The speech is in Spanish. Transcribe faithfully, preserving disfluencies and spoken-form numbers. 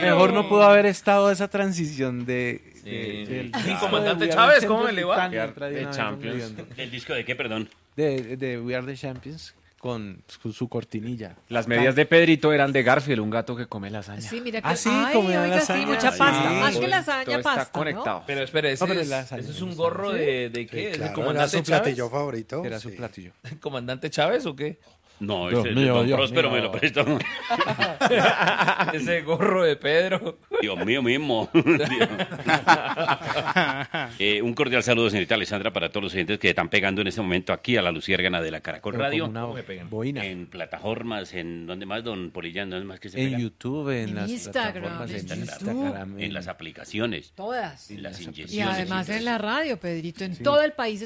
Mejor no pudo haber estado esa transición de... Sí. de- del- Y de comandante We Are Chávez, the ¿cómo me le va? Champions, We Are entra de the una vez Champions. moviendo. ¿El disco de qué, perdón? De, de We Are the Champions con, con su cortinilla. Las medias de Pedrito eran de Garfield, un gato que come lasaña. Sí, mira que... Ah, sí, Ay, como oiga, lasaña. sí, mucha Sí, pasta. sí. Más que Todo lasaña, está pasta, conectado. ¿no? Pero espere, ese, No, pero es, lasaña ese es me un gusta. gorro de, de Sí, qué, ¿es claro, el era comandante su Chávez? platillo favorito. Era sí. su platillo. ¿Comandante Chávez o qué? No, Dios ese es mío, Don Dios Próspero, mío. me lo prestó. Ese gorro de Pedro. Dios mío mismo. Eh, un cordial saludo, señorita Alessandra, para todos los oyentes que están pegando en este momento aquí a la Luciérgana de la Caracol Pero Radio. como una ¿Cómo me pegan? boina. En plataformas, en donde más, don Polillán, ¿dónde más que se En pegan? YouTube, en, En las Instagram, plataformas, en en YouTube. Instagram, En las aplicaciones, Todas. en las Y inyecciones. además en la radio, Pedrito, en todo el país